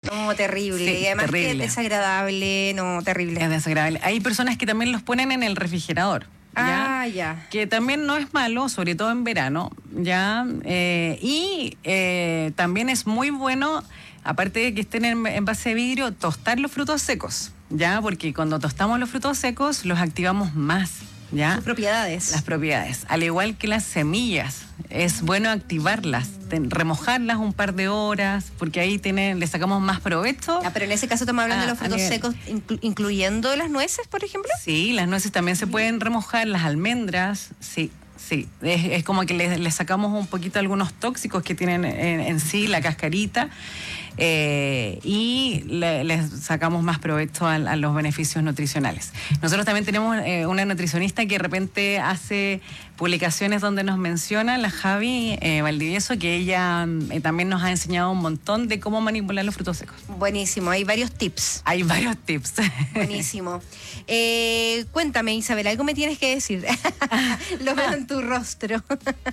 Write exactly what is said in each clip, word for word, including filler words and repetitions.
No, terrible. Sí, y además terrible. que es desagradable, no, terrible. Es desagradable. Hay personas que también los ponen en el refrigerador. ¿Ya? Ah, ya. Que también no es malo, sobre todo en verano, ¿ya? Eh, y eh, también es muy bueno, aparte de que estén en, en base de vidrio, tostar los frutos secos, ¿ya? Porque cuando tostamos los frutos secos, los activamos más, ¿ya? Sus propiedades. Las propiedades. Al igual que las semillas, es bueno activarlas, ten, remojarlas un par de horas, porque ahí tiene, le sacamos más provecho. Ah, pero en ese caso estamos hablando Ah, de los frutos nivel... secos, inclu incluyendo las nueces, por ejemplo. Sí, las nueces también se pueden remojar, las almendras, sí. Sí, es, es como que le, le sacamos un poquito algunos tóxicos que tienen en, en sí la cascarita eh, y le, les sacamos más provecho a, a los beneficios nutricionales. Nosotros también tenemos eh, una nutricionista que de repente hace publicaciones donde nos menciona, la Javi eh, Valdivieso, que ella eh, también nos ha enseñado un montón de cómo manipular los frutos secos. Buenísimo, hay varios tips. Hay varios tips. Buenísimo. Eh, cuéntame, Isabel, algo me tienes que decir. Lo veo en tu rostro.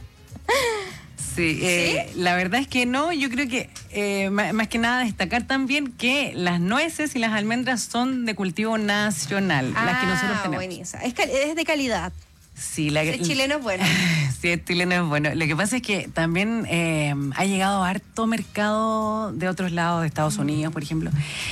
Sí, eh, ¿Sí? La verdad es que no, yo creo que eh, más, más que nada destacar también que las nueces y las almendras son de cultivo nacional, ah, las que nosotros tenemos. Buenísimo. Es, es de calidad. Sí, la, el chileno es bueno. Sí, el chileno es bueno. Lo que pasa es que también eh, ha llegado harto mercado de otros lados, de Estados Unidos, por ejemplo.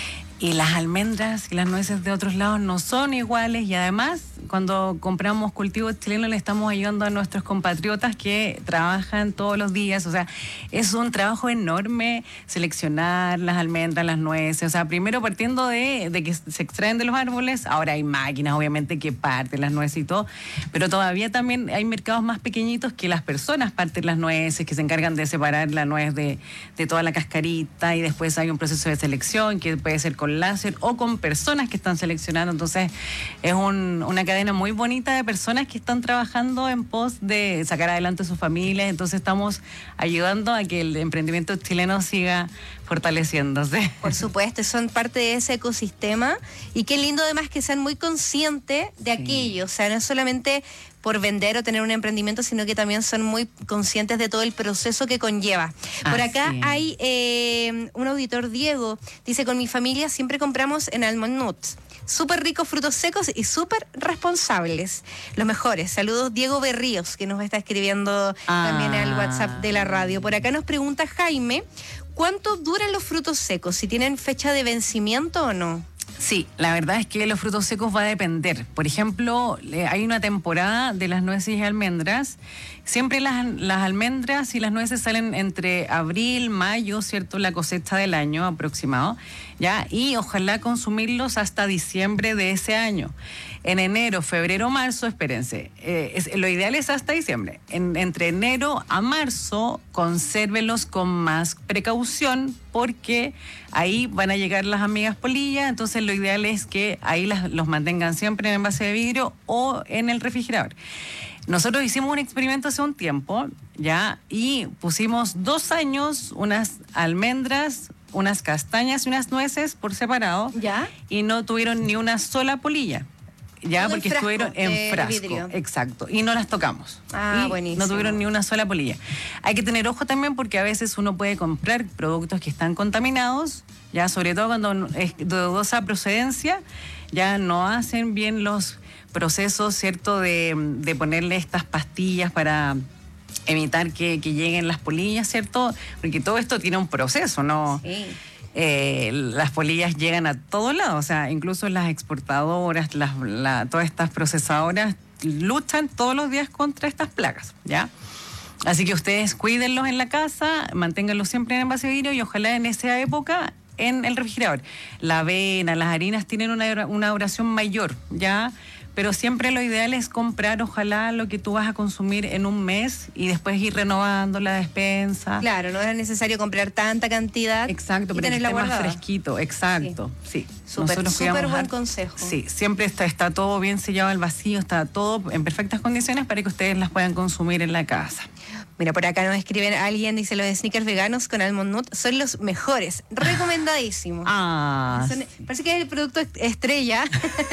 Y las almendras y las nueces de otros lados no son iguales y además cuando compramos cultivos chilenos le estamos ayudando a nuestros compatriotas que trabajan todos los días, o sea, es un trabajo enorme seleccionar las almendras, las nueces, o sea, primero partiendo de, de que se extraen de los árboles, ahora hay máquinas obviamente que parten las nueces y todo, pero todavía también hay mercados más pequeñitos que las personas parten las nueces, que se encargan de separar la nuez de, de toda la cascarita y después hay un proceso de selección que puede ser con láser o con personas que están seleccionando, entonces es un, una cadena muy bonita de personas que están trabajando en pos de sacar adelante a sus familias, entonces estamos ayudando a que el emprendimiento chileno siga fortaleciéndose. Por supuesto, son parte de ese ecosistema y qué lindo además que sean muy conscientes de sí. aquello, o sea, no es solamente por vender o tener un emprendimiento, sino que también son muy conscientes de todo el proceso que conlleva. Por Así acá es. hay eh, un auditor, Diego, dice, con mi familia siempre compramos en Almond Nuts. Súper ricos frutos secos y súper responsables. Los mejores. Saludos, Diego Berríos, que nos está escribiendo ah. también al WhatsApp de la radio. Por acá nos pregunta Jaime, ¿cuánto duran los frutos secos? ¿Si tienen fecha de vencimiento o no? Sí, la verdad es que los frutos secos va a depender. Por ejemplo, hay una temporada de las nueces y almendras. Siempre las, las almendras y las nueces salen entre abril, mayo, ¿cierto? La cosecha del año aproximado, ¿ya? Y ojalá consumirlos hasta diciembre de ese año. En enero, febrero, marzo, espérense, eh, es, lo ideal es hasta diciembre. En, entre enero a marzo, consérvelos con más precaución porque ahí van a llegar las amigas polillas, entonces lo ideal es que ahí las, los mantengan siempre en envase de vidrio o en el refrigerador. Nosotros hicimos un experimento hace un tiempo, ¿ya? Y pusimos dos años unas almendras, unas castañas y unas nueces por separado. ¿Ya? Y no tuvieron ni una sola polilla. Ya, todo porque frasco estuvieron en frasco, vidrio. Exacto, y no las tocamos. Ah, y buenísimo. No tuvieron ni una sola polilla. Hay que tener ojo también porque a veces uno puede comprar productos que están contaminados, ya sobre todo cuando es de dudosa procedencia, ya no hacen bien los procesos, ¿cierto?, de, de ponerle estas pastillas para evitar que, que lleguen las polillas, ¿cierto? Porque todo esto tiene un proceso, ¿no? Sí. Eh, las polillas llegan a todos lados, o sea, incluso las exportadoras, las, la, todas estas procesadoras luchan todos los días contra estas plagas, ¿ya? Así que ustedes cuídenlos en la casa, manténganlos siempre en envase de vidrio y ojalá en esa época en el refrigerador. La avena, las harinas tienen una, una duración mayor, ¿ya? Pero siempre lo ideal es comprar, ojalá, lo que tú vas a consumir en un mes y después ir renovando la despensa. Claro, no es necesario comprar tanta cantidad. Exacto, y pero que tenerla esté más guardada. fresquito, exacto. Sí, súper, súper buen consejo. Sí, siempre está, está todo bien sellado al vacío, está todo en perfectas condiciones para que ustedes las puedan consumir en la casa. Mira, por acá nos escriben, alguien dice, los sneakers veganos con almond nut son los mejores, recomendadísimos. Ah, son, sí. Parece que es el producto estrella.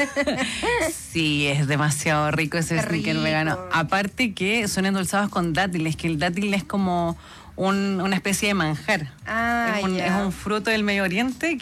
Sí, es demasiado rico ese Qué sneaker rico. vegano. Aparte que son endulzados con dátiles, que el dátil es como un, una especie de manjar. Ah, es, un, ya. es un fruto del Medio Oriente